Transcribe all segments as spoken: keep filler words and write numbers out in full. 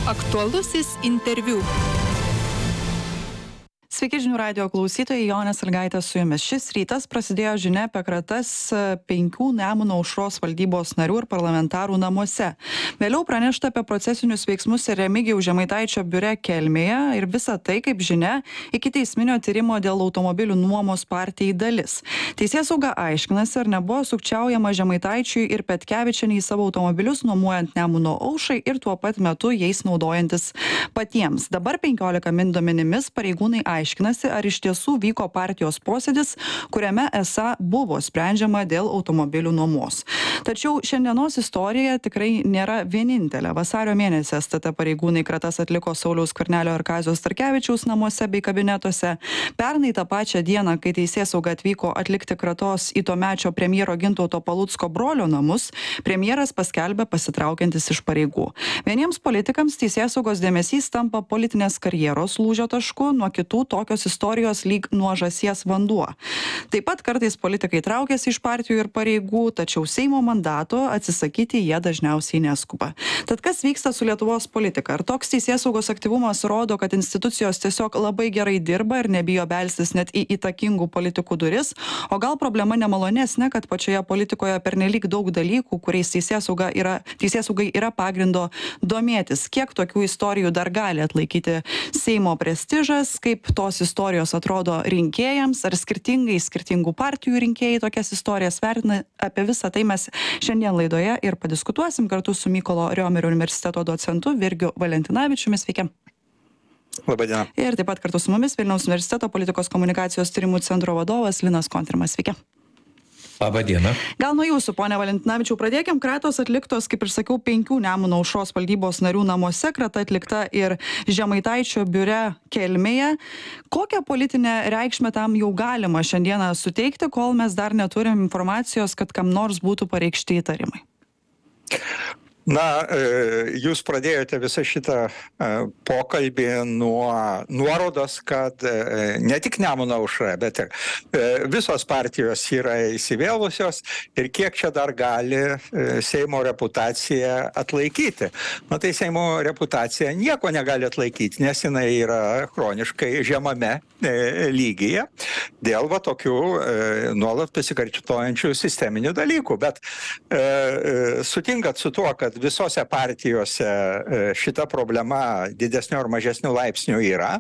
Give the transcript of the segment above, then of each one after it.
Aktualusis interviu. Sveiki žinių radijo klausytojai, Jonė Sąlygaitė su jumis. Šis rytas prasidėjo žinia apie kratas penkių Nemuno aušros valdybos narių ir parlamentarų namuose. Vėliau pranešta apie procesinius veiksmus ir Remigijaus Žemaitaičio biure Kelmėje ir visa tai, kaip žinia, ikiteisminio tyrimo dėl automobilių nuomos partijai dalis. Teisėsauga aiškinasi, ar nebuvo sukčiaujama Žemaitaičiui ir Petkevičienei savo automobilius nuomojant Nemuno aušrai ir tuo pat metu jais naudojantis patiems. Dabar penkiolika min duomenimis pareigūnai aiškinasi. Aiškinasi, ar iš tiesų vyko partijos posėdis, kuriame esą buvo sprendžiama dėl automobilių nuomos. Tačiau šiandienos istorija tikrai nėra vienintelė. Vasario mėnesį S T T pareigūnai kratas atliko Sauliaus Skvernelio ir Kazio Starkevičiaus namuose bei kabinetuose. Pernai tą pačią dieną, kai teisėsauga atvyko atlikti kratos į tuomečio premjero Gintauto Palucko brolio namus, premjeras paskelbė pasitraukiantis iš pareigų. Vieniems politikams teisėsaugos dėmesys tampa politinės karjeros lūžio tašku, nuo kitų tokios istorijos lyg nuo žąsies vanduo. Taip pat kartais politikai traukiasi iš partijų ir pareigų, tačiau Seimo mandato atsisakyti jie dažniausiai neskuba. Tad kas vyksta su Lietuvos politika? Ar toks teisėsaugos aktyvumas rodo, kad institucijos tiesiog labai gerai dirba ir nebijo belstis net į įtakingų politikų duris? O gal problema nemalonesnė, kad pačioje politikoje pernelyg daug dalykų, kuriais teisėsauga yra, teisėsaugai yra pagrindo domėtis? Kiek tokių istorijų dar gali atlaikyti Seimo prestižas? Kaip tos istorijos atrodo rinkėjams, ar skirtingai skirtingų partijų rinkėjai tokias istorijas vertina? Apie visą tai mes šiandien laidoje ir padiskutuosim kartu su Mykolo Riomerio universiteto docentu Virgiu Valentinavičiumi. Sveiki. Labadiena. Ir taip pat kartu su mumis Vilniaus universiteto politikos komunikacijos tyrimų centro vadovas Linas Kontrimas. Sveiki. Labadiena. Gal nuo jūsų, ponia Valentinavičiau, pradėkim. Kratos atliktos, kaip ir sakiau, penkių Nemuno aušros valdybos narių namuose, krata atlikta ir Žemaitaičio biure Kelmėje. Kokią politinę reikšmę tam jau galima šiandieną suteikti, kol mes dar neturim informacijos, kad kam nors būtų pareikšti įtarimai? Na, jūs pradėjote visą šitą pokalbį nuo nuorodos, kad ne tik Nemuno aušra, bet ir visos partijos yra įsivėlusios ir kiek čia dar gali Seimo reputacija atlaikyti. Na, tai Seimo reputacija nieko negali atlaikyti, nes jinai yra chroniškai žemame lygyje dėl va tokių nuolat pasikartojančių sisteminių dalykų. Bet sutinkat su tuo, kad visose partijose šita problema didesnio ar mažesnio laipsnio yra.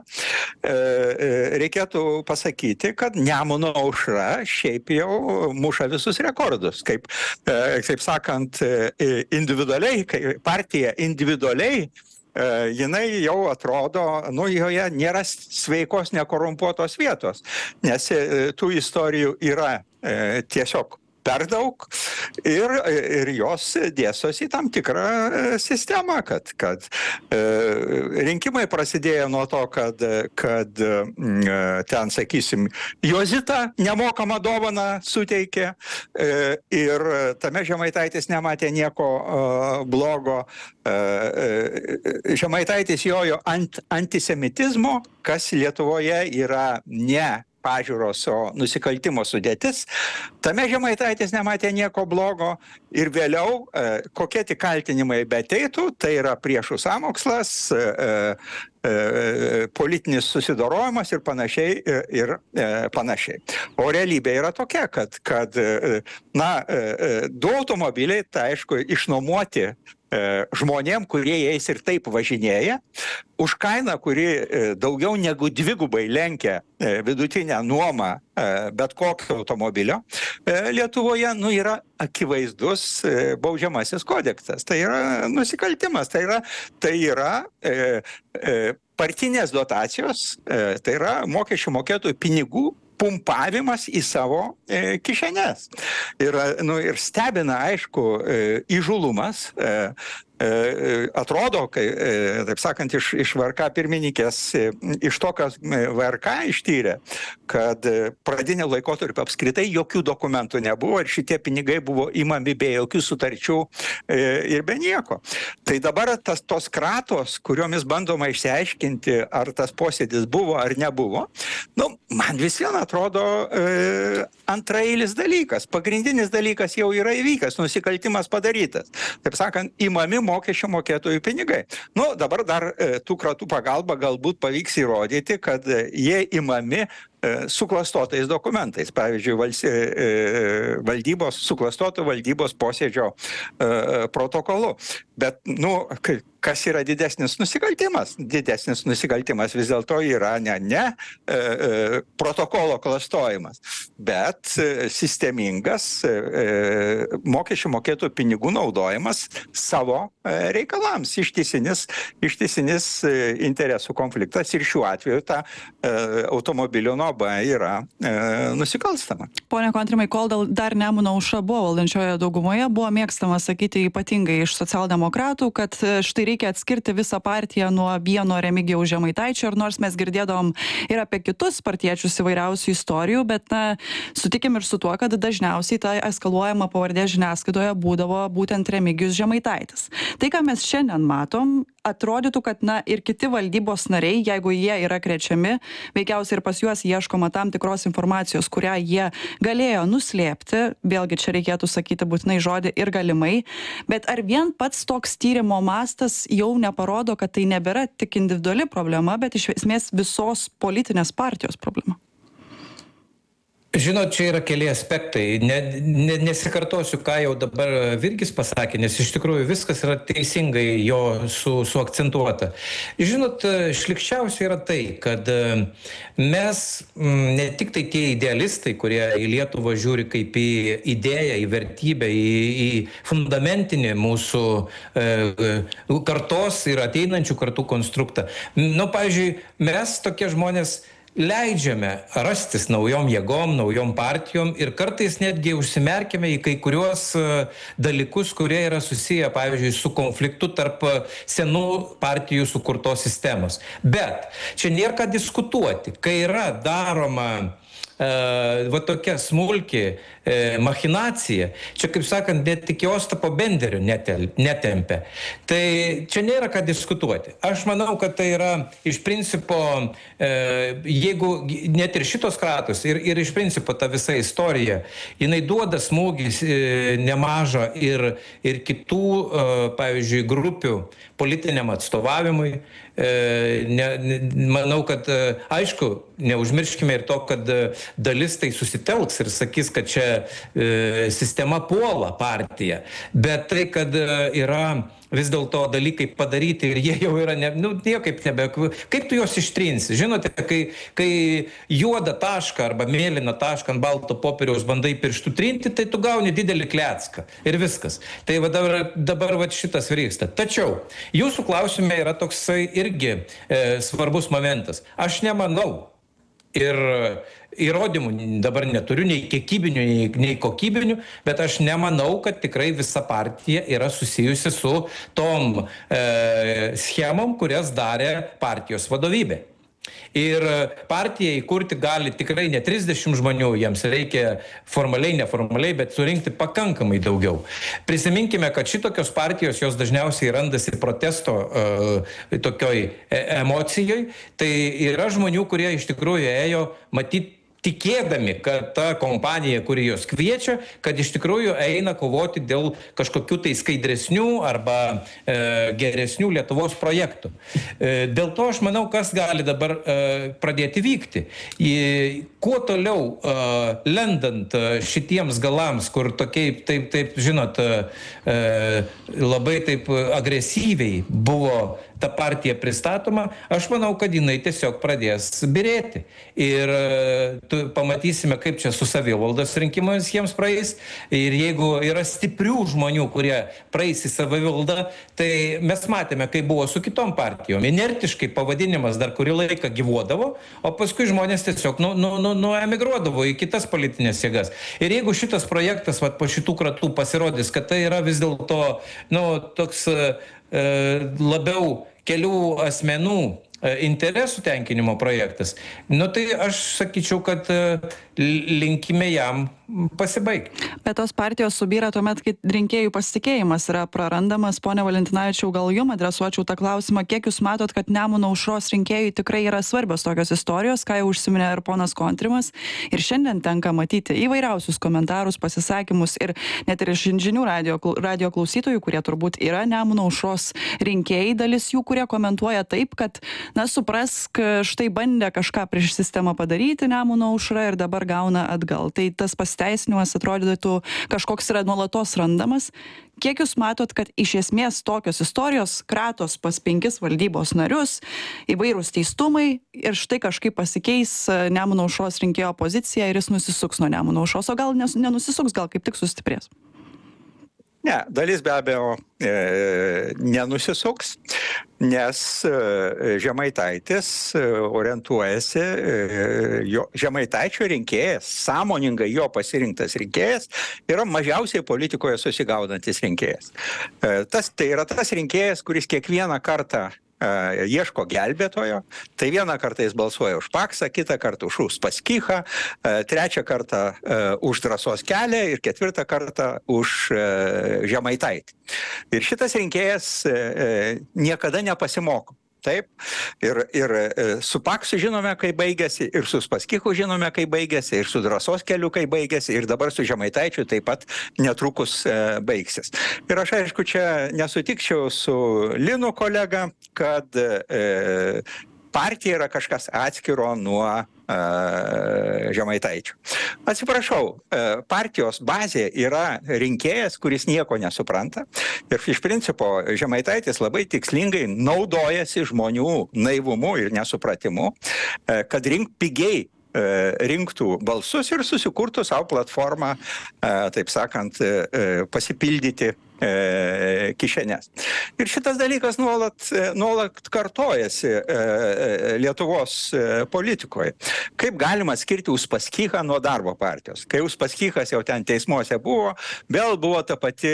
Reikėtų pasakyti, kad Nemuno aušra šiaip jau muša visus rekordus. Kaip, kaip sakant, individualiai, partija individualiai, jinai jau atrodo, nu, joje nėra sveikos nekorumpuotos vietos, nes tų istorijų yra tiesiog per daug ir, ir jos dėstosi į tam tikrą sistemą, kad, kad e, rinkimai prasidėjo nuo to, kad, kad e, ten, sakysim, Jozita nemokamą dovaną suteikė e, ir tame Žemaitaitis nematė nieko e, blogo. E, e, Žemaitaitis jojo ant antisemitizmo, kas Lietuvoje yra ne pažiūros, o nusikaltimo sudėtis. Tame Žemaitaitis nematė nieko blogo ir vėliau, e, kokie tik kaltinimai beteitų, tai yra priešų sąmokslas, e, e, politinis susidorojimas ir panašiai, e, ir e, panašiai. O realybė yra tokia, kad, kad e, na, e, du automobiliai, tai aišku, išnuomoti žmonėm, kurie jais ir taip važinėja, už kainą, kuri daugiau negu dvigubai lenkia vidutinę nuomą bet kokio automobilio, Lietuvoje, nu, yra akivaizdus baudžiamasis kodeksas. Tai yra nusikaltimas, tai yra, tai yra e, e, partinės dotacijos, e, tai yra mokesčių mokėtojų pinigų pumpavimas į savo e, kišenes. Ir, nu, ir stebina, aišku, e, įžulumas. E, atrodo, kai, taip sakant, iš, iš V R K pirmininkės, iš to, kas V R K ištyrė, kad pradinio laikotarpio apskritai jokių dokumentų nebuvo ir šitie pinigai buvo imami be jokių sutarčių ir be nieko. Tai dabar tas, tos kratos, kuriomis bandoma išsiaiškinti, ar tas posėdis buvo ar nebuvo, nu, man vis vien atrodo e, antraeilis dalykas. Pagrindinis dalykas jau yra įvykęs, nusikaltimas padarytas. Taip sakant, imami mokesčių mokėtojų pinigai. Nu, dabar dar tų kratų pagalba galbūt pavyks įrodyti, kad jie imami suklastotais dokumentais, pavyzdžiui, valdybos, suklastotų valdybos posėdžio protokolu. Bet, nu, kas yra didesnis nusikaltimas? Didesnis nusikaltimas vis dėlto yra ne, ne e, protokolo klastojimas, bet sistemingas e, mokesčių mokėtojų pinigų naudojimas savo reikalams, ištisinis, ištisinis interesų konfliktas ir šiuo atveju ta e, automobilio nuoma yra e, nusikalstama. Pone Kontrimai, kol dar Nemuno aušra buvo valdančioje daugumoje, buvo mėgstama sakyti ypatingai iš socialdemokratų, kad štai reikia atskirti visą partiją nuo vieno Remigijaus Žemaitaičio, ir nors mes girdėdavom ir apie kitus partiečius įvairiausių istorijų, bet na, sutikim ir su tuo, kad dažniausiai ta eskaluojama pavardė žiniasklaidoje būdavo būtent Remigijus Žemaitaitis. Tai, ką mes šiandien matom, atrodytų, kad na ir kiti valdybos nariai, jeigu jie yra krečiami, veikiausiai ir pas juos ieškoma tam tikros informacijos, kurią jie galėjo nuslėpti, vėlgi čia reikėtų sakyti būtinai žodį ir galimai, bet ar vien pats toks tyrimo mastas jau neparodo, kad tai nebėra tik individuali problema, bet iš esmės visos politinės partijos problema? Žinot, čia yra keli aspektai. Ne, ne, nesikartosiu, ką jau dabar Virgis pasakė, nes iš tikrųjų viskas yra teisingai jo su, suakcentuota. Žinot, šlikščiausia yra tai, kad mes ne tik tai tie idealistai, kurie į Lietuvą žiūri kaip į idėją, į vertybę, į, į fundamentinį mūsų e, kartos ir ateinančių kartų konstruktą. Nu, pavyzdžiui, mes tokie žmonės leidžiame rastis naujom jėgom, naujom partijom ir kartais netgi užsimerkime į kai kuriuos dalykus, kurie yra susiję, pavyzdžiui, su konfliktu tarp senų partijų sukurtos sistemos. Bet čia nėra ką diskutuoti, kai yra daroma Uh, va tokia smulki uh, machinacija, čia, kaip sakant, net tik Ostapo Benderio netel, netempia. Tai čia nėra ką diskutuoti. Aš manau, kad tai yra iš principo, uh, jeigu net ir šitos kratos ir, ir iš principo ta visa istorija, jinai duoda smūgį uh, nemažą ir, ir kitų, uh, pavyzdžiui, grupių politiniam atstovavimui. Ne, ne, manau, kad aišku, neužmirškime ir to, kad dalis tai susitelks ir sakys, kad čia e, sistema puola partiją, bet tai, kad yra vis dėlto dalykai padaryti ir jie jau yra, ne, nu, niekaip nebe, kaip tu juos ištrinsi? Žinote, kai, kai juodą tašką arba mėlyną tašką ant balto popieriaus bandai pirštų trinti, tai tu gauni didelį klecką ir viskas. Tai va dabar, dabar va šitas vyksta. Tačiau jūsų klausime yra toksai irgi e, svarbus momentas. Aš nemanau ir įrodymų dabar neturiu, nei kiekybinių, nei, nei kokybinių, bet aš nemanau, kad tikrai visa partija yra susijusi su tom e, schemom, kurias darė partijos vadovybė. Ir partiją įkurti gali tikrai ne trisdešimt žmonių, jiems reikia formaliai, neformaliai, bet surinkti pakankamai daugiau. Prisiminkime, kad šitokios partijos jos dažniausiai randasi protesto uh, tokioj emocijoj. Tai yra žmonių, kurie iš tikrųjų ėjo matyti tikėdami, kad ta kompanija, kuri jos kviečia, kad iš tikrųjų eina kovoti dėl kažkokių tai skaidresnių arba e, geresnių Lietuvos projektų. E, dėl to aš manau, kas gali dabar e, pradėti vykti. E, kuo toliau e, lendant šitiems galams, kur tokiai, taip, taip, žinot, e, labai taip agresyviai buvo ta partija pristatoma, aš manau, kad jinai tiesiog pradės birėti. Ir tu, pamatysime, kaip čia su savivaldos rinkimais jiems praeis. Ir jeigu yra stiprių žmonių, kurie praeis į savivaldą, tai mes matėme, kaip buvo su kitom partijom. Inertiškai pavadinimas dar kurį laiką gyvuodavo, o paskui žmonės tiesiog nu, nu, nu, nu emigruodavo į kitas politinės jėgas. Ir jeigu šitas projektas vat, po šitų kratų pasirodys, kad tai yra vis dėlto nu, toks e, labiau kelių asmenų interesų tenkinimo projektas, nu tai aš sakyčiau, kad linkime jam pasibaigti. Bet tos partijos subyra tuomet, kai rinkėjų pasitikėjimas yra prarandamas. Pone Valentinavičiau, gal jum adresuočiau tą klausimą, kiek jūs matot, kad Nemuno aušros rinkėjui tikrai yra svarbios tokios istorijos, ką jau užsiminė ir ponas Kontrimas. Ir šiandien tenka matyti įvairiausius komentarus, pasisakymus ir net ir iš žinių radio, radio klausytojų, kurie turbūt yra Nemuno aušros rinkėjai, dalis jų, kurie komentuoja taip, kad, na, suprask, štai bandė kažką prieš sistemą padaryti Nemuno aušra ir dabar gauna atgal. Tai tas pasiteisinimas atrodytų kažkoks yra nuolatos randamas. Kiek jūs matot, kad iš esmės tokios istorijos kratos pas penkis valdybos narius, įvairūs teistumai ir štai kažkaip pasikeis Nemuno aušros rinkėjo pozicija ir jis nusisuks nuo Nemuno aušros, o gal nenusisuks, gal kaip tik sustiprės? Ne, dalis be abejo e, nenusisuks, nes e, Žemaitaitis orientuojasi, e, jo, Žemaitaičio rinkėjas, sąmoningai jo pasirinktas rinkėjas, yra mažiausiai politikoje susigaudantis rinkėjas. E, tas, tai yra tas rinkėjas, kuris kiekvieną kartą Uh, ieško gelbėtojo, tai vieną kartą jis balsuoja už Paksą, kitą kartą už Uspaskichą, uh, trečią kartą uh, už Drąsos kelią ir ketvirtą kartą už uh, Žemaitaitį. Ir šitas rinkėjas uh, niekada nepasimoko. Taip, ir, ir su Paksu žinome, kai baigėsi, ir su Uspaskichu žinome, kai baigėsi, ir su Drąsos keliu, kai baigėsi, ir dabar su Žemaitaičiu taip pat netrukus e, baigsis. Ir aš aišku, čia nesutikčiau su Linu kolega, kad e, partija yra kažkas atskiro nuo e, Žemaitaičio. Atsiprašau, e, partijos bazė yra rinkėjas, kuris nieko nesupranta. Ir iš principo Žemaitaitis labai tikslingai naudojasi žmonių naivumu ir nesupratimu, e, kad rink pigiai rinktų balsus ir susikurtų savo platformą, taip sakant, pasipildyti kišenės. Ir šitas dalykas nuolat, nuolat kartojasi Lietuvos politikoje. Kaip galima skirti Uspaskichą nuo darbo partijos? Kai Uspaskichas jau ten teismuose buvo, vėl buvo ta pati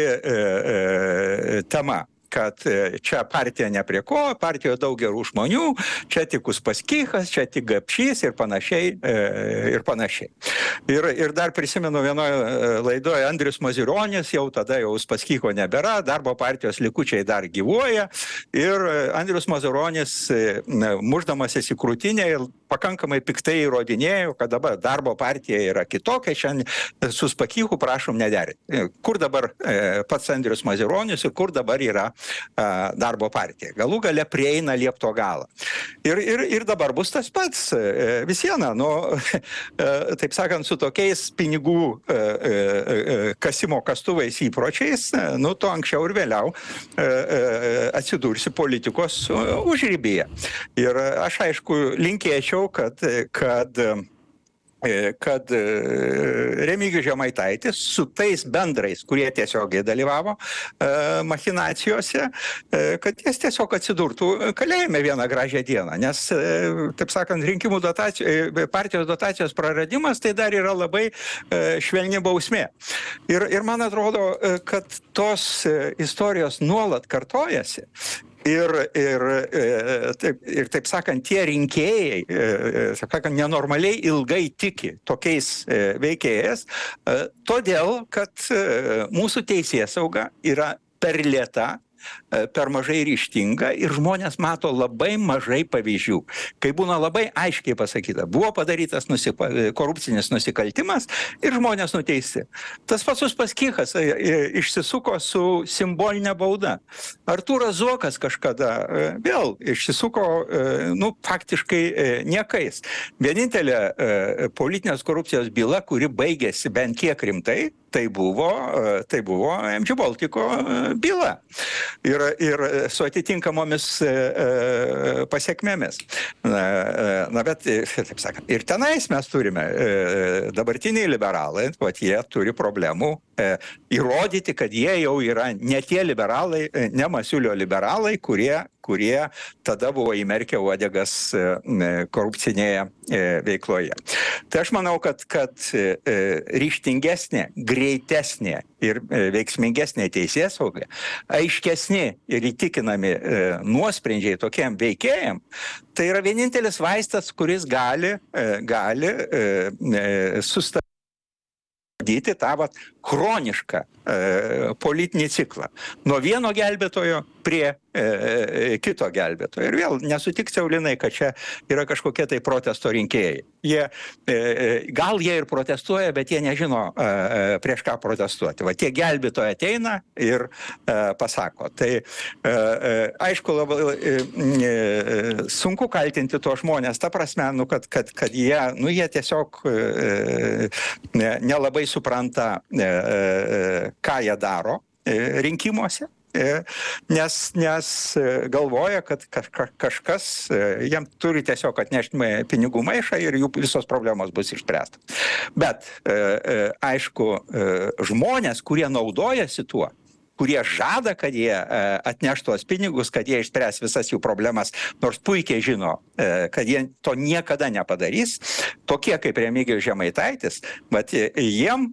tema, kad čia partija ne prie ko, partijoje daug gerų žmonių, čia tik Uspaskichas, čia tik Gapšys ir panašiai. Ir, panašiai. ir, ir dar prisimenu vienoje laidoje Andrius Mazuronis, jau tada jau Uspaskicho nebėra, darbo partijos likučiai dar gyvuoja ir Andrius Mazuronis, muždamasis į krūtinę, pakankamai piktai įrodinėjo, kad dabar darbo partija yra kitokia, šiandien su Uspaskichu prašom nederinti. Kur dabar pats Andrius Mazuronis ir kur dabar yra darbo partija. Galų gale prieina liepto galą. Ir, ir, ir dabar bus tas pats. Vis viena, nu, taip sakant, su tokiais pinigų kasimo kastuvais įpročiais, nu, to anksčiau ir vėliau atsidursi politikos užribyje. Ir aš aišku linkėčiau, kad, kad kad Remigijus Žemaitaitis su tais bendrais, kurie tiesiogiai dalyvavo machinacijose, kad jis tiesiog atsidurtų kalėjime vieną gražią dieną, nes, taip sakant, rinkimų dotacijos, partijos dotacijos praradimas tai dar yra labai švelni bausmė. Ir, ir man atrodo, kad tos istorijos nuolat kartojasi. Ir, ir, taip, ir taip sakant, tie rinkėjai, taip sakant, nenormaliai ilgai tiki tokiais veikėjais, todėl, kad mūsų teisėsauga yra per lėta, per mažai ryžtinga ir žmonės mato labai mažai pavyzdžių. Kai būna labai aiškiai pasakyta, buvo padarytas nusipa, korupcinis nusikaltimas ir žmonės nuteisti. Tas pats Uspaskichas išsisuko su simbolinė bauda. Artūras Zuokas kažkada vėl išsisuko, nu, faktiškai niekais. Vienintelė politinės korupcijos byla, kuri baigėsi bent kiek rimtai, tai buvo, tai buvo em džy Baltico byla. Ir, ir su atitinkamomis e, pasiekmėmis. Na, na, bet, taip sakant, ir tenais mes turime e, dabartiniai liberalai, vat jie turi problemų e, įrodyti, kad jie jau yra ne tie liberalai, ne Masiulio liberalai, kurie, kurie tada buvo įmerkę uodegas korupcinėje veikloje. Tai aš manau, kad, kad ryžtingesnė, greitesnė ir veiksmingesnė teisėsauga, aiškesni ir įtikinami nuosprendžiai tokiem veikėjam, tai yra vienintelis vaistas, kuris gali, gali sustabdyti tą vat chronišką e, politinį ciklą. Nuo vieno gelbėtojo prie e, kito gelbėtojo. Ir vėl nesutikčiau, Linai, kad čia yra kažkokie tai protesto rinkėjai. Jie, e, gal jie ir protestuoja, bet jie nežino e, prieš ką protestuoti. Va, tie gelbėtojai ateina ir e, pasako. Tai e, e, aišku, labai e, e, sunku kaltinti tuos žmonės, ta prasme, nu, kad, kad, kad jie, nu, jie tiesiog e, nelabai supranta e, ką jie daro rinkimuose, nes, nes galvoja, kad kažkas jam turi tiesiog atnešti pinigų maišą ir jų visos problemos bus išspręstos. Bet aišku, žmonės, kurie naudojasi tuo, kurie žada, kad jie atneš tuos pinigus, kad jie išspręs visas jų problemas, nors puikiai žino, kad jie to niekada nepadarys, tokie kaip Remigijus Žemaitaitis, bet jiem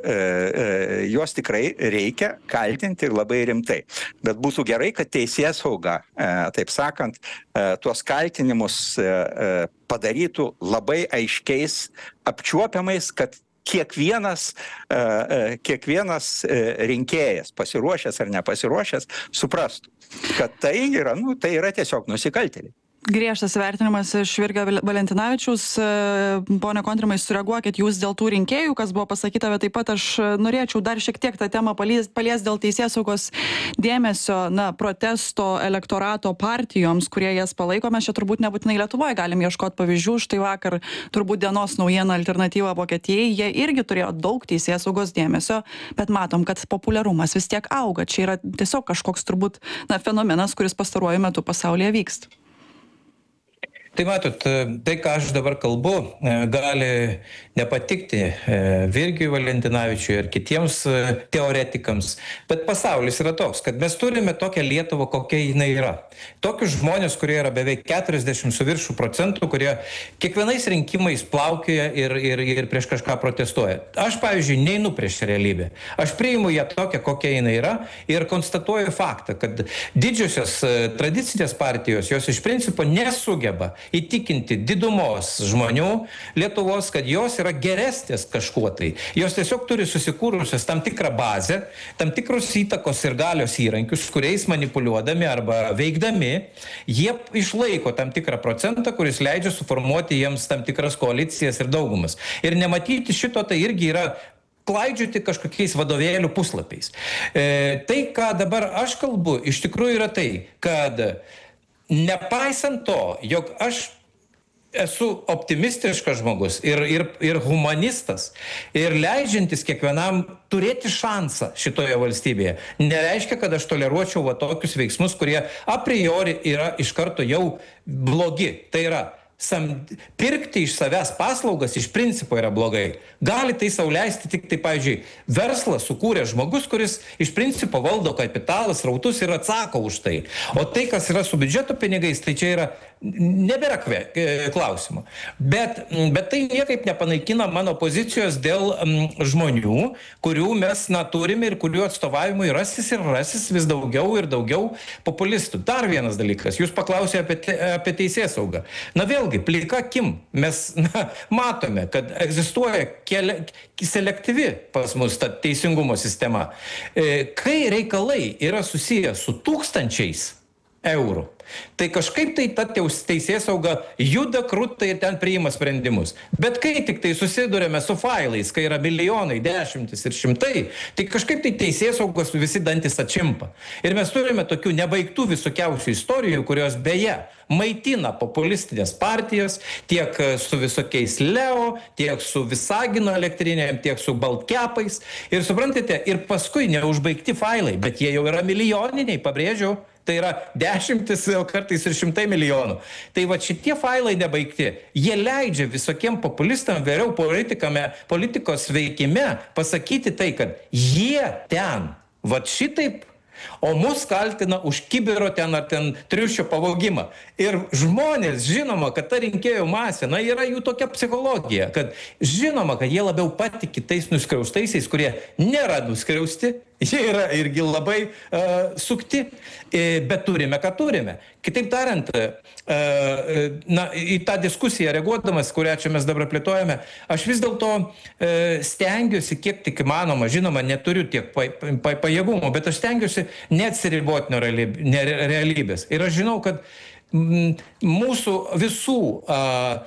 juos tikrai reikia kaltinti ir labai rimtai. Bet būtų gerai, kad teisėsauga, taip sakant, tuos kaltinimus padarytų labai aiškiais, apčiuopiamais, kad kiekvienas, kiekvienas rinkėjas, pasiruošęs ar nepasiruošęs, suprastų, kad tai yra, nu, tai yra tiesiog nusikaltėliai. Griežtas vertinimas iš Virgio Valentinavičiaus. Pone Kontrimai, sureaguokit jūs dėl tų rinkėjų, kas buvo pasakyta, bet taip pat aš norėčiau dar šiek tiek tą temą palies, palies dėl teisėsaugos dėmesio, na, protesto elektorato partijoms, kurie jas palaiko. Mes čia turbūt nebūtinai Lietuvoje galim ieškoti pavyzdžių. Štai vakar turbūt dienos naujiena Alternatyva Vokietijai, jie irgi turėjo daug teisėsaugos dėmesio, bet matom, kad populiarumas vis tiek auga. Čia yra tiesiog kažkoks turbūt, na, fenomenas, kuris pastaruoju metu pasaulyje vyksta. Tai matot, tai, ką aš dabar kalbu, gali nepatikti Virgijui Valentinavičiui ir kitiems teoretikams, bet pasaulis yra toks, kad mes turime tokią Lietuvą, kokia jinai yra. Tokius žmonės, kurie yra beveik keturiasdešimt su viršų procentų, kurie kiekvienais rinkimais plaukioja ir, ir, ir prieš kažką protestuoja. Aš, pavyzdžiui, neinu prieš realybę. Aš priimu ją tokią, kokia jinai yra ir konstatuoju faktą, kad didžiosios tradicinės partijos, jos iš principo nesugeba įtikinti didumos žmonių Lietuvos, kad jos yra geresnės kažkuo tai. Jos tiesiog turi susikūrusios tam tikrą bazę, tam tikrus įtakos ir galios įrankius, kuriais manipuliuodami arba veikdami, jie išlaiko tam tikrą procentą, kuris leidžia suformuoti jiems tam tikras koalicijas ir daugumas. Ir nematyti šito tai irgi yra klaidžioti kažkokiais vadovėlių puslapiais. E, tai, ką dabar aš kalbu, iš tikrųjų yra tai, kad nepaisant to, jog aš esu optimistiškas žmogus ir, ir, ir humanistas ir leidžiantis kiekvienam turėti šansą šitoje valstybėje, nereiškia, kad aš toleruočiau va tokius veiksmus, kurie a priori yra iš karto jau blogi. Tai yra, sam, pirkti iš savęs paslaugas iš principo yra blogai. Gali tai sau leisti tik tai, pavyzdžiui, verslą sukūrė žmogus, kuris iš principo valdo kapitalas, rautus ir atsako už tai. O tai, kas yra su biudžeto pinigais, tai čia yra nebėra kve, klausimų. Bet, bet tai niekaip nepanaikina mano pozicijos dėl m, žmonių, kurių mes na, turime ir kurių atstovavimui rasis ir rasis vis daugiau ir daugiau populistų. Dar vienas dalykas, jūs paklausėte apie, te, apie teisėsaugą. Na vėlgi, plika akim mes na, matome, kad egzistuoja keli, selektyvi pas mus ta teisingumo sistema. E, kai reikalai yra susiję su tūkstančiais eurų, tai kažkaip tai ta teisėsauga juda krutai ir ten priima sprendimus. Bet kai tik tai susidurėme su failais, kai yra milijonai, dešimtis ir šimtai, tai kažkaip tai teisėsaugos visi dantis atšimpa. Ir mes turime tokių nebaigtų visokiausių istorijų, kurios beje maitina populistinės partijas tiek su visokiais Leo, tiek su Visagino elektrinėm, tiek su Baltkepais. Ir suprantate, ir paskui neužbaigti failai, bet jie jau yra milijoniniai, pabrėžiau. Tai yra dešimtis, kartais ir šimtai milijonų. Tai va šitie failai nebaigti, jie leidžia visokiem populistam vėliau politikos veikime pasakyti tai, kad jie ten, va šitaip o mus kaltina už kibiro ten ar ten triušio pavogimą. Ir žmonės, žinoma, kad ta rinkėjų masė, na, yra jų tokia psichologija, kad žinoma, kad jie labiau patiki tais nuskriaustaisiais, kurie nėra nuskriausti, jie yra irgi labai uh, sukti, bet turime, ką turime. Kitaip tariant, uh, na, į tą diskusiją reaguodamas, kurią čia mes dabar plėtojame, aš vis dėlto uh, stengiuosi, kiek tik įmanoma, žinoma, neturiu tiek pa, pa, pajėgumų, bet aš stengiuosi neatsiriboti nuo realybės. Ir aš žinau, kad mūsų visų a,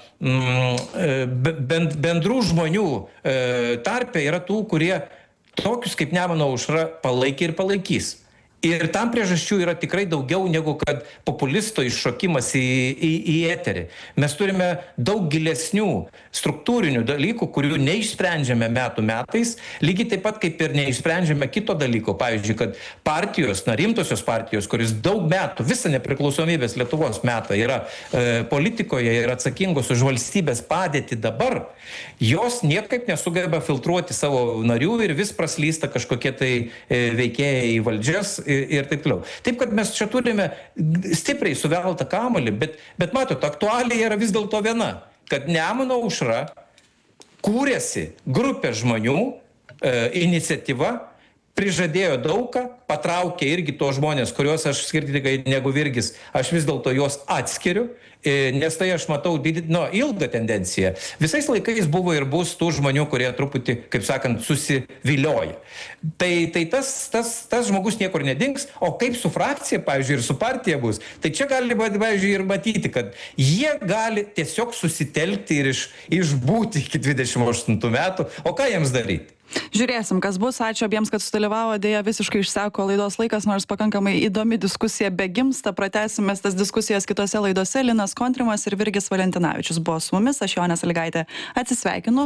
m, bendrų žmonių tarpe yra tų, kurie tokius kaip Nemuno aušra palaikė ir palaikys. Ir tam priežasčių yra tikrai daugiau negu kad populisto iššokimas į, į, į eterį. Mes turime daug gilesnių struktūrinių dalykų, kurių neišsprendžiame metų metais, lygiai taip pat kaip ir neišsprendžiame kito dalyko. Pavyzdžiui, kad partijos, na, rimtosios partijos, kuris daug metų, visą nepriklausomybės Lietuvos metą yra e, politikoje ir atsakingos už valstybės padėtį dabar, jos niekaip nesugeba filtruoti savo narių ir vis praslysta kažkokie tai e, veikėjai į valdžias ir taip toliau. Taip, kad mes čia turime stipriai suveltą kamuolį, bet, bet matot, aktualija yra vis dėlto viena, kad Nemuno aušra kūrėsi grupė žmonių, e, iniciatyva, prižadėjo daugą, patraukė irgi tos žmonės, kuriuos aš skirtingai negu Virgis, aš vis dėlto juos atskiriu, nes tai aš matau no, ilgą tendenciją. Visais laikais buvo ir bus tų žmonių, kurie truputį, kaip sakant, susivilioja. Tai, tai tas, tas, tas žmogus niekur nedings, o kaip su frakcija, pavyzdžiui, ir su partija bus, tai čia gali, pavyzdžiui, ir matyti, kad jie gali tiesiog susitelkti ir iš, išbūti iki dvidešimt aštuntų metų, o ką jiems daryti? Žiūrėsim, kas bus. Ačiū abiems, kad sudalyvavo. Dėja, visiškai išseko laidos laikas, nors pakankamai įdomi diskusija begimsta. Pratęsime tas diskusijas kitose laidose. Linas Kontrimas ir Virgis Valentinavičius buvo su mumis. Aš Jonė Sąlygaitė atsisveikinu.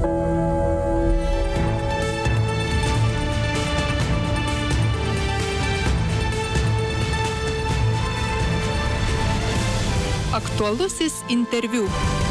Aktualusis interviu.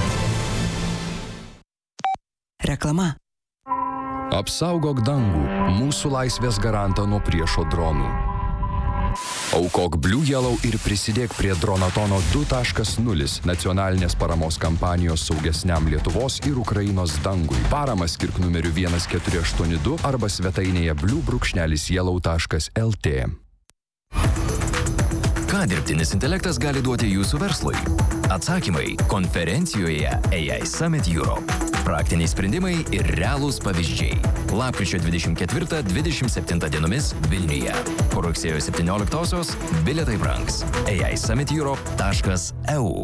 Reklama. Apsaugok dangų, mūsų laisvės garantą nuo priešo dronų. Aukok Blue Yellow ir prisidėk prie Dronatono du taškas nulis nacionalinės paramos kampanijos saugesniam Lietuvos ir Ukrainos dangui. Paramą skirk numeriu vienas keturi aštuoni du arba svetainėje blue yellow taškas l t. Ką dirbtinis intelektas gali duoti jūsų verslui? Atsakymai konferencijoje A I Summit Europe. Praktiniai sprendimai ir realūs pavyzdžiai. Lapkričio dvidešimt ketvirtą dvidešimt septintą dienomis Vilniuje. Po rugsėjo septynioliktosios bilietai brangs. A I Summit Europe taškas e u.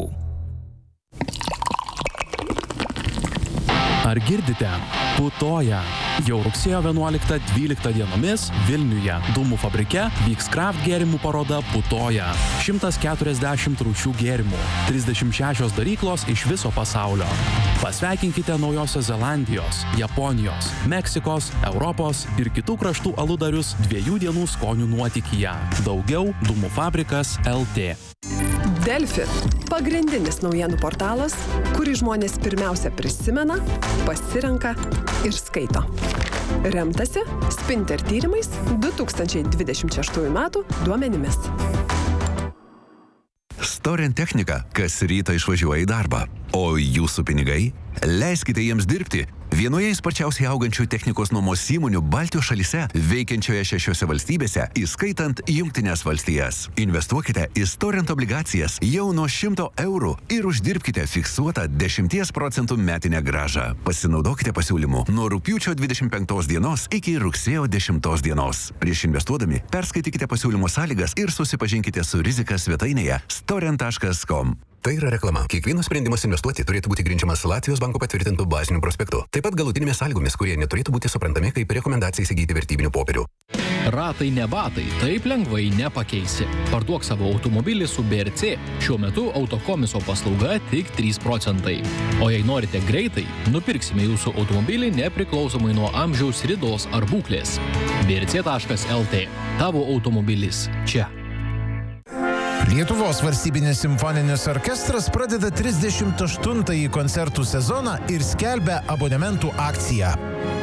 Ar girdite? Putoja. Jau rugsėjo vienuoliktą dvyliktą dienomis Vilniuje Dūmų fabrike vyks kraft gėrimų paroda Putoja. šimtas keturiasdešimt rūšių gėrimų, trisdešimt šešios daryklos iš viso pasaulio. Pasveikinkite Naujosios Zelandijos, Japonijos, Meksikos, Europos ir kitų kraštų aludarius dviejų dienų skonių nuotykyje. Daugiau Dūmų fabrikas L T. Delfi – pagrindinis naujienų portalas, kurį žmonės pirmiausia prisimena, pasirenka ir skaito. Remtasi Spinter tyrimais du tūkstančiai dvidešimt šeštųjų metų duomenimis. Storent technika kas rytą išvažiuoja į darbą, o jūsų pinigai? Leiskite jiems dirbti vienoje sparčiausiai augančių technikos nuomos įmonių Baltijos šalyse, veikiančioje šešiose valstybėse, įskaitant Jungtines valstijas. Investuokite į Storent obligacijas jau nuo šimto eurų ir uždirbkite fiksuotą dešimties procentų metinę grąžą. Pasinaudokite pasiūlymu nuo rugpjūčio dvidešimt penktos dienos iki rugsėjo dešimtos dienos. Prieš investuodami perskaitykite pasiūlymo sąlygas ir susipažinkite su rizika svetainėje storent taškas com. Tai yra reklama. Kiekvienas sprendimas investuoti turėtų būti grindžiamas Latvijos banko patvirtintų bazinių prospektų. Taip pat galutinėmis sąlygomis, kurie neturėtų būti suprantami kaip rekomendacija įsigyti vertybinių popierių. Ratai ne batai, taip lengvai nepakeisi. Parduok savo automobilį su B R C. Šiuo metu autokomiso paslauga tik trys procentai. O jei norite greitai, nupirksime jūsų automobilį nepriklausomai nuo amžiaus, ridos ar būklės. B R C taškas l t. Tavo automobilis čia. Lietuvos valstybinis simfoninis orkestras pradeda trisdešimt aštuntąjį koncertų sezoną ir skelbia abonementų akciją.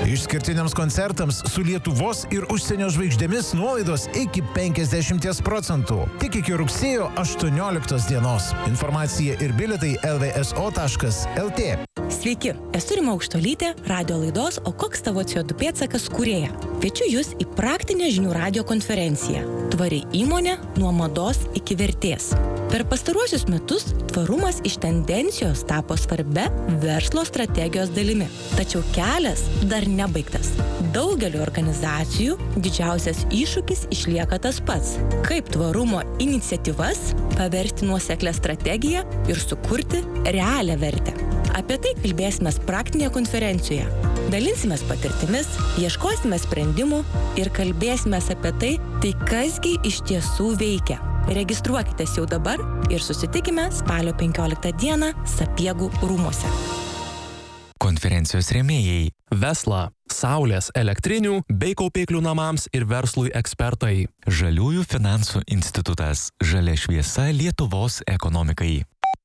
Išskirtiniams koncertams su Lietuvos ir užsienio žvaigždėmis nuolaidos iki penkiasdešimt procentų. Tik iki rugsėjo aštuonioliktos dienos. Informacija ir bilietai el vė es o taškas el tė. Sveiki, esu Rima Aukštuolytė, radio laidos O koks tavo C O du pėdsakas kūrėja. Kviečiu Jūs į praktinę žinių radio konferenciją. Tvari įmonė nuo mados iki vertės. Per pastaruosius metus tvarumas iš tendencijos tapo svarbia verslo strategijos dalimi. Tačiau kelias dar nebaigtas. Daugeliu organizacijų didžiausias iššūkis išlieka tas pats. Kaip tvarumo iniciatyvas paversti nuoseklę strategiją ir sukurti realią vertę. Apie tai kalbėsime praktinėje konferencijoje. Dalinsimės patirtimis, ieškosime sprendimų ir kalbėsime apie tai, tai kasgi iš tiesų veikia. Registruokitės jau dabar ir susitikime spalio penkioliktą dieną Sapiegų rūmuose. Konferencijos rėmėjai. Vesla, saulės, elektrinių bei kaupiklių namams ir verslui ekspertai. Žaliųjų finansų institutas. Žalia šviesa Lietuvos ekonomikai.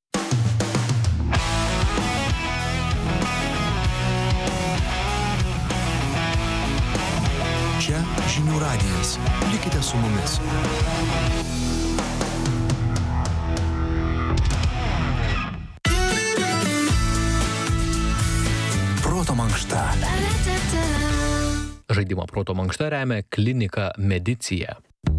Čia žinių radijas. Likite su mumis. Proto mankšta. Žaidimą Proto mankšta remia klinika Medicija.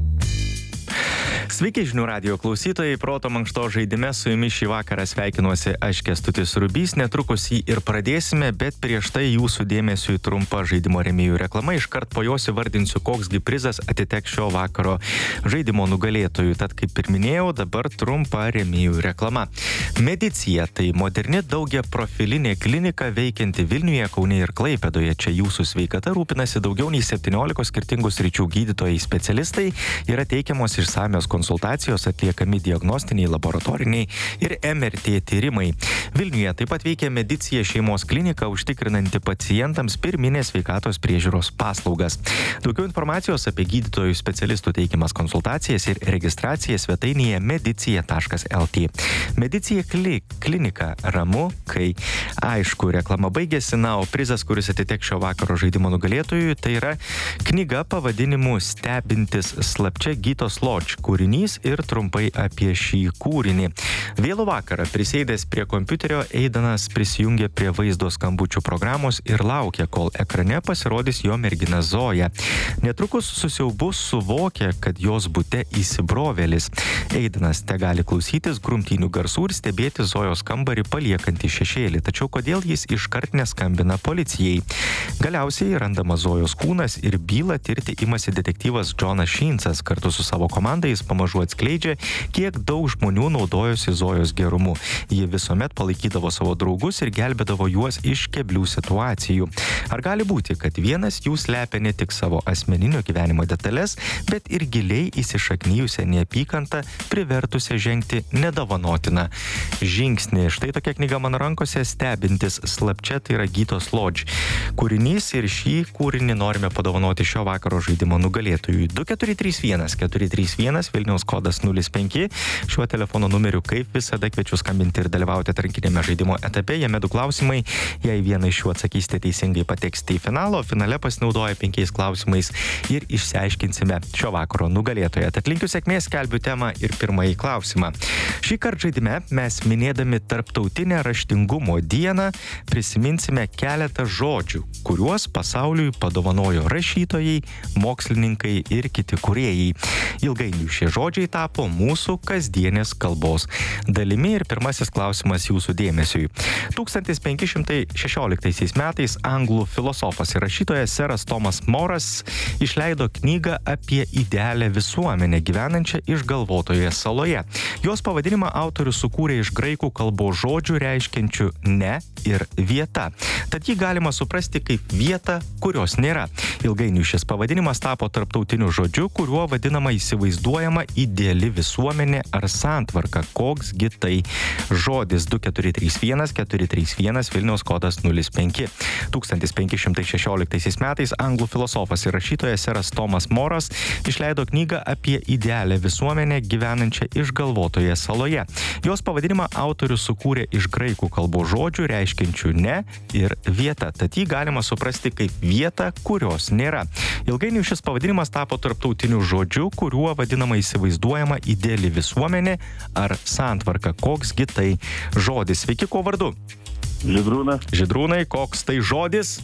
Sveiki žinių radijo klausytojai, Proto mankšto žaidime su jumis šį vakarą sveikinuosi aš Kęstutis Rubys, netrukus jį ir pradėsime, bet prieš tai jūsų dėmesiui trumpa žaidimo rėmėjų reklama, iškart po jos įvardinsiu, koksgi prizas atiteks šio vakaro žaidimo nugalėtojų, tad kaip ir minėjau, dabar trumpa rėmėjų reklama. Medicija tai moderni daugia profilinė klinika veikianti Vilniuje, Kaune ir Klaipėdoje. Čia jūsų sveikata rūpinasi daugiau nei septyniolikos skirtingų sričių gydytojai specialistai, yra teikiamos išsamios konsultacijos, atliekami diagnostiniai, laboratoriniai ir em er tė tyrimai. Vilniuje taip pat veikia Medicija šeimos klinika, užtikrinanti pacientams pirminės sveikatos priežiūros paslaugas. Daugiau informacijos apie gydytojų specialistų teikiamas konsultacijas ir registraciją svetainėje medicija taškas el tė. Medicija kli, klinika ramu, kai aišku, reklama baigėsi, na, o prizas, kuris atiteks šio vakaro žaidimo nugalėtojui, tai yra knyga pavadinimu Stebintis slapčia Gytos Lodge kūrinys ir trumpai apie šį kūrinį. Vėlų vakarą prisėdęs prie kompiuterio Eidanas prisijungė prie vaizdo skambučių programos ir laukė, kol ekrane pasirodys jo mergina Zoja. Netrukus su siaubu suvokė, kad jos bute įsibrovėlis. Eidanas te gali klausytis grumtynių garsų ir stebėti Zojos kambarį paliekantį šešėlį, tačiau kodėl jis iškart neskambina policijai. Galiausiai randama Zojos kūnas ir bylą tirti imasi detektyvas Džonas Šynsas. Kartu su savo komanda jis pamažu atskleidžia, kiek daug žmonių naudojosi Zojos gerumu. Ji visuomet palaikydavo savo draugus ir gelbėdavo juos iš keblių situacijų. Ar gali būti, kad vienas jų slepia ne tik savo asmeninio gyvenimo detalės, bet ir giliai įsišaknyjusią neapykantą, privertusią žengti nedovanotiną žingsnį. Štai tokia knyga mano rankose, Stebintis slapčia, tai yra Gytos Lodge kūrinys, ir šį kūrinį norime padovanoti šio vakaro žaidimo nugalėtojui. du keturi trys vienas keturi trys vienas Vilniaus kodas nulis penki. Šiuo telefono numeriu kaip visada kviečiu skambinti ir dalyvauti atrankinėme žaidimo etape. Jame du klausimai. Jei vieną iš jų atsakysite teisingai, pateksite į finalą, o finale pasinaudoja penkiais klausimais ir išsiaiškinsime šio vakaro nugalėtoją. Tad linkiu sėkmės, skelbiu temą ir pirmąjį klausimą. Šį kartą žaidime mes minėdami Tarptautinę raštingumo dieną prisiminsime keletą žodžių, kuriuos pasauliui padovanojo rašytojai, mokslininkai ir kiti kūrėjai. Ilgainiui šie žodžiai tapo mūsų kasdienės kalbos dalimi ir pirmasis klausimas jūsų dėmesiui. tūkstantis penki šimtai šešioliktaisiais metais anglų filosofas ir rašytojas seras Tomas Moras išleido knygą apie idealią visuomenę gyvenančią išgalvotoje saloje. Jos pavadinimą autorius sukūrė iš graikų kalbos žodžių reiškiančių ne ir vieta. Tad jį galima suprasti kaip vieta, kurios nėra. Ilgainiui šis pavadinimas tapo tarptautiniu žodžiu, kuriuo vadinama įsivaizduojama ideali visuomenė ar santvarka? Koksgi tai žodis? Du keturi trys vienas keturi trys vienas Vilniaus kodas nulis penki. tūkstantis penki šimtai šešioliktaisiais metais anglų filosofas ir rašytojas seras Tomas Moras išleido knygą apie idealią visuomenę gyvenančią išgalvotoje saloje. Jos pavadinimą autorius sukūrė iš graikų kalbos žodžių reiškiančių ne ir vieta. Tad jį galima suprasti kaip vietą, kurios nėra. Ilgainiui šis pavadinimas tapo tarptautiniu žodžiu, kuriuo vadinama įsivaizduojama ideali visuomenė ar santvarka. Koksgi tai žodis? Sveiki, kuo vardu? Žydrūnas. Žydrūnai, koks tai žodis?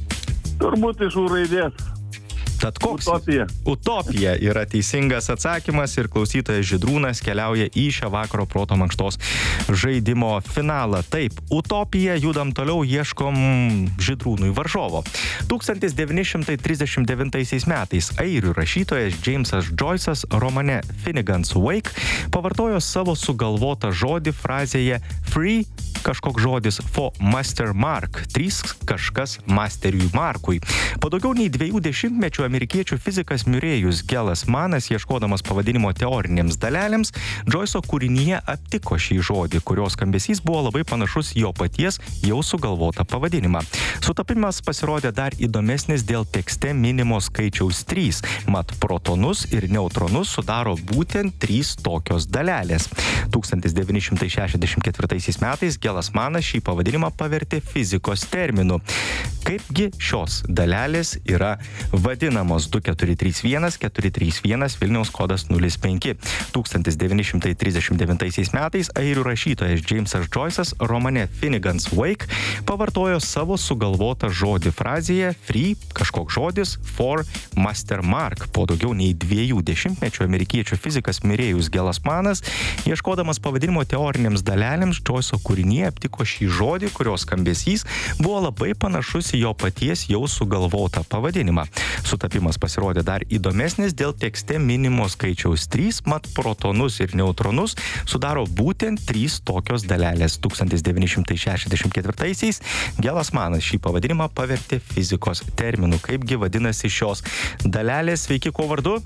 Turbūt iš U raidės. Tad koks? Utopija. Utopija yra teisingas atsakymas ir klausytojas Žydrūnas keliauja į šio vakaro proto mankštos žaidimo finalą. Taip, utopija, judam toliau, ieškom Žydrūnui varžovo. tūkstantis devyni šimtai trisdešimt devintaisiais metais airių rašytojas Jamesas Joyce'as romane Finnegan's Wake pavartojo savo sugalvotą žodį frazėje free kažkoks žodis for master mark, trys kažkas masteriui Markui. Po daugiau nei dviejų dešimtmečių amerikiečių fizikas Murrayus Gelas Manas, ieškodamas pavadinimo teorinėms dalelėms, Joyce'o kūrinyje aptiko šį žodį, kurios skambesys buvo labai panašus jo paties jau sugalvotą pavadinimą. Sutapimas pasirodė dar įdomesnis dėl tekste minimo skaičiaus trys, mat protonus ir neutronus sudaro būtent trys tokios dalelės. tūkstantis devyni šimtai šešiasdešimt ketvirtaisiais metais Gelas Manas šį pavadinimą pavertė fizikos terminu. Kaipgi šios dalelės yra vadinamos? Du keturi trys vienas keturi trys vienas Vilniaus kodas nulis penki. tūkstantis devyni šimtai trisdešimt devintaisiais metais airių rašytojas Jamesas Joyce'as romane Finnegan's Wake pavartojo savo sugalvotą žodį frazėje free kažkoks žodis for master mark. Po daugiau nei dviejų dešimtmečių amerikiečių fizikas Murrayus Gelas Manas, ieškodamas pavadinimo teorinėms dalelėms, Joyce'o kūrinyje aptiko šį žodį, kurios skambesys buvo labai panašus į jo paties jau sugalvotą pavadinimą. Sutapimas pasirodė dar įdomesnis dėl tekste minimo skaičiaus trys, mat protonus ir neutronus sudaro būtent trys tokios dalelės. tūkstantis devyni šimtai šešiasdešimt ketvirtaisiais Gelas Manas šį pavadinimą pavertė fizikos terminu. Kaipgi vadinasi šios dalelės? Sveiki, kuo vardu?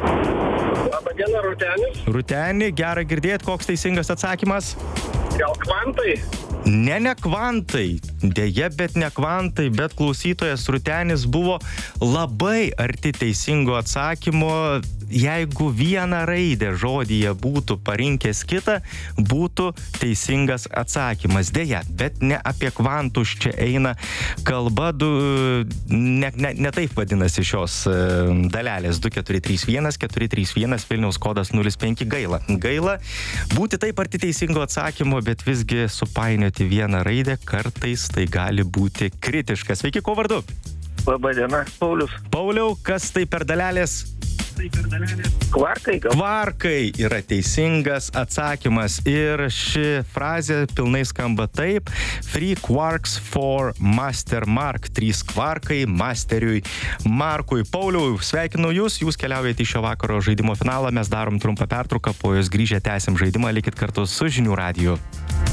Labą dieną, Rūtenis. Rūteni, gera girdėti, koks teisingas atsakymas? Gal kvantai? Ne, ne kvantai. Deja, bet ne kvantai, bet klausytojas Rūtenis buvo labai arti teisingo atsakymo. Jeigu vieną raidę žodyje būtų parinkęs kitą, būtų teisingas atsakymas. Deja, bet ne apie kvantus čia eina kalba, du, ne, ne, ne taip vadinasi šios dalelės. Du keturi trys vienas keturi trys vienas Vilniaus kodas nulis penki. Gaila. Gaila būti taip arti teisingo atsakymo, bet visgi supainioti vieną raidę kartais tai gali būti kritiška. Sveiki, kuo vardu? Labą dieną, Paulius. Pauliau, kas tai per dalelės? Kvarkai gal? Kvarkai yra teisingas atsakymas ir ši frazė pilnai skamba taip: Three quarks for master mark. Trys kvarkai masteriui Markui. Pauliau, sveikinu jūs, jūs keliaujate į šio vakaro žaidimo finalą, mes darom trumpą pertrauką, po jos grįžę tęsim žaidimą, likit kartu su Žinių radiju.